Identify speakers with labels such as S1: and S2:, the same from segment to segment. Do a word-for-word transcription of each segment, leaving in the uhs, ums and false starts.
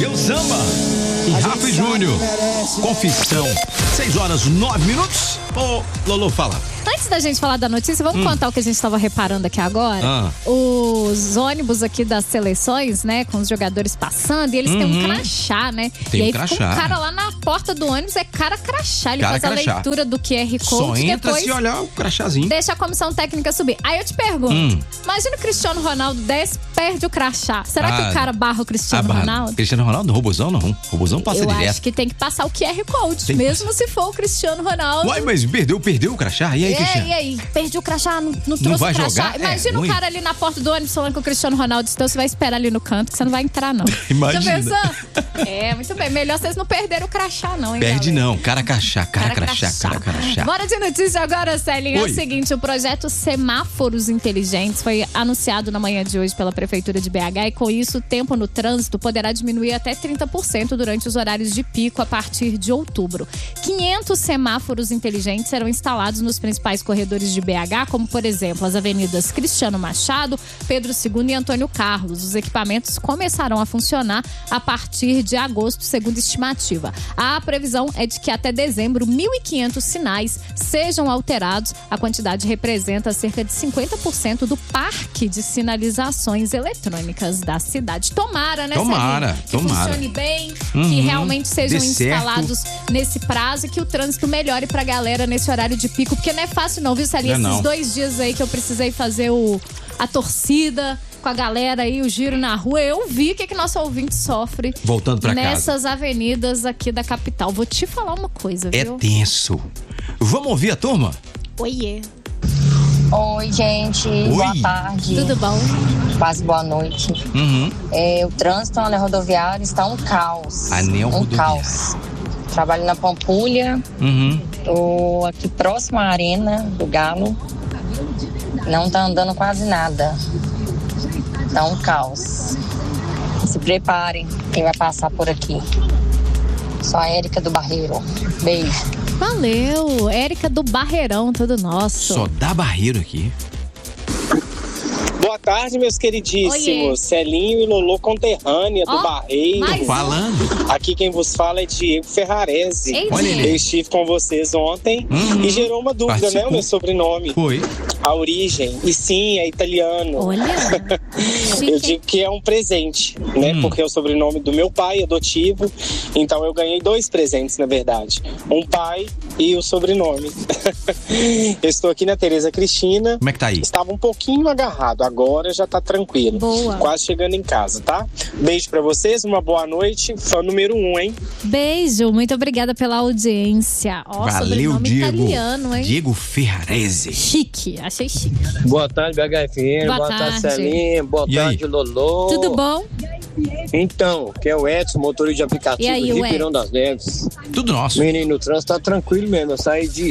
S1: Seu Samba e Rafa e Júnior. Confissão. seis horas, nove minutos. Ô, Lolo, fala.
S2: Antes da gente falar da notícia, vamos hum. contar o que a gente estava reparando aqui agora.
S1: Ah.
S2: Os ônibus aqui das seleções, né, com os jogadores passando, e eles uhum. têm um crachá, né?
S1: Tem
S2: e aí
S1: um crachá.
S2: fica um cara lá na porta do ônibus, é cara crachá. Ele
S1: cara
S2: faz
S1: crachá.
S2: a leitura do Q R Code.
S1: Só entra
S2: depois
S1: se olhar o crachazinho.
S2: Deixa a comissão técnica subir. Aí eu te pergunto,
S1: hum.
S2: imagina o Cristiano Ronaldo desce, perde o crachá. Será
S1: ah,
S2: que o cara barra o Cristiano
S1: barra.
S2: Ronaldo?
S1: Cristiano Ronaldo? Robozão não. Robozão passa
S2: eu
S1: direto.
S2: Eu acho que tem que passar o Q R Code,
S1: tem
S2: mesmo se for o Cristiano Ronaldo.
S1: Uai, mas perdeu, perdeu o crachá? E aí,
S2: é,
S1: Cristiano?
S2: E aí? Perdi o crachá, não, não trouxe
S1: não vai
S2: o crachá.
S1: Jogar?
S2: Imagina
S1: é,
S2: o cara ali na porta do ônibus falando com o Cristiano Ronaldo, então você vai esperar ali no canto que você não vai entrar, não.
S1: Imagina.
S2: Já pensou? É, muito bem. Melhor vocês não perderem o crachá, não, hein,
S1: Perde
S2: galera?
S1: não. Cara crachá, cara,
S2: cara
S1: crachá,
S2: crachá.
S1: cara crachá.
S2: Bora de notícia agora, Celinha.
S1: Oi.
S2: É o seguinte, o projeto Semáforos Inteligentes foi anunciado na manhã de hoje pela Prefeitura de B H e com isso o tempo no trânsito poderá diminuir até trinta por cento durante os horários de pico a partir de outubro. quinhentos semáforos inteligentes serão instalados nos principais corredores de B H, como por exemplo as avenidas Cristiano Machado, Pedro segundo e Antônio Carlos. Os equipamentos começarão a funcionar a partir de agosto, segundo estimativa. A previsão é de que até dezembro mil e quinhentos sinais sejam alterados. A quantidade representa cerca de cinquenta por cento do parque de sinalizações eletrônicas da cidade. Tomara, né,
S1: Tomara,
S2: Celinha? Que
S1: tomara.
S2: funcione bem,
S1: uhum,
S2: que realmente sejam
S1: dê
S2: instalados
S1: certo.
S2: nesse prazo e que o trânsito melhore pra galera nesse horário de pico, porque não é fácil não, viu, Celinha?
S1: Não,
S2: Esses
S1: não.
S2: dois dias aí que eu precisei fazer o, a torcida com a galera aí, o giro na rua, eu vi o que, que nosso ouvinte sofre
S1: voltando pra
S2: nessas
S1: casa.
S2: avenidas aqui da capital. Vou te falar uma coisa,
S1: é
S2: viu?
S1: É tenso. Vamos ouvir a turma?
S2: Oiê.
S3: Oi, gente.
S1: Oi.
S3: Boa tarde.
S2: Tudo bom?
S3: Quase boa noite.
S1: Uhum.
S3: É, o trânsito na anel rodoviária está um caos.
S1: Anel
S3: um
S1: rodoviária.
S3: caos. Trabalho na Pampulha.
S1: Uhum.
S3: Tô aqui próximo à Arena do Galo. Não tá andando quase nada. Tá um caos. Se preparem, quem vai passar por aqui. Sou a Érica do Barreiro. Beijo.
S2: Valeu, Érica do Barreirão, tudo nosso.
S1: Só dá barreiro aqui.
S4: Boa tarde, meus queridíssimos.
S2: Oiê.
S4: Celinho e Lolo conterrânea do
S2: Ó,
S4: Barreiro.
S2: mais um.
S1: Falando.
S4: Aqui quem vos fala é Diego Ferrarese.
S2: Ei,
S1: Olha
S2: Diego.
S1: ele.
S4: Eu estive com vocês ontem
S1: Uhum.
S4: e gerou uma dúvida,
S1: Participou.
S4: né? O meu sobrenome.
S1: Foi.
S4: A origem. E sim, é italiano.
S2: Olha,
S4: Eu
S2: chique.
S4: digo que é um presente, né?
S1: Hum.
S4: Porque é o sobrenome do meu pai, adotivo. Então eu ganhei dois presentes, na verdade. Um pai e o sobrenome. Eu estou aqui na Tereza Cristina.
S1: Como é que tá aí?
S4: Estava um pouquinho agarrado, agora já tá tranquilo.
S2: Boa.
S4: Quase chegando em casa, tá? Beijo pra vocês, uma boa noite. Fã número um, hein?
S2: Beijo, muito obrigada pela audiência. Ó,
S1: Valeu,
S2: sobrenome
S1: Diego.
S2: italiano, hein?
S1: Diego Ferrarese.
S2: Chique, achei chique.
S5: Boa tarde, B H F M.
S2: Boa
S5: Boa,
S2: tarde.
S5: tarde, Celinha. Boa
S1: E
S5: tarde,
S1: aí?
S5: Lolo.
S2: Tudo bom?
S5: Então, que é o Edson, motorista de aplicativo
S2: E aí,
S5: de
S2: o
S5: Ribeirão das Neves.
S1: Tudo nosso.
S5: Menino, o trânsito tá tranquilo mesmo. Eu saí de...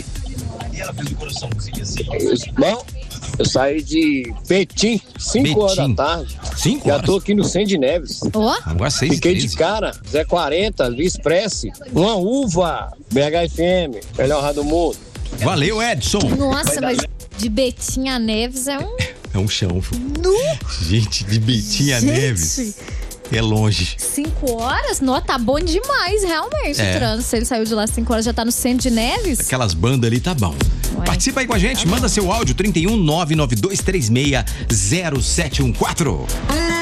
S5: Bom, eu saí de Betim, cinco horas da
S1: Betim.
S5: tarde.
S1: Cinco
S5: Já
S1: horas.
S5: tô aqui no Centro de Neves.
S2: Ó,
S1: Agora seis e
S5: Fiquei
S1: treze.
S5: de cara, Zé quarenta, Luiz Prece, uma uva, B H F M, melhor rádio do mundo.
S1: Valeu, Edson.
S2: nossa, mas de Betinha Neves é um...
S1: É um chão.
S2: Nu!
S1: Gente, de Betinha
S2: Gente.
S1: Neves. É longe.
S2: Cinco horas? Não, tá bom demais, realmente,
S1: É.
S2: o trânsito. Se ele saiu de lá cinco horas, já tá no Centro de Neves.
S1: Aquelas bandas ali, tá bom.
S2: Ué.
S1: Participa aí com a gente, manda seu áudio trinta e um nove nove dois três seis zero sete um quatro.